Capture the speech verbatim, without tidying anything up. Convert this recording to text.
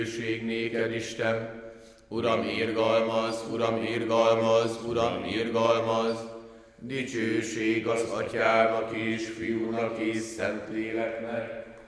Dicsőség néked, Isten! Uram, irgalmaz, Uram, irgalmaz, Uram, irgalmaz! Dicsőség az Atyának és Fiúnak és Szentléleknek,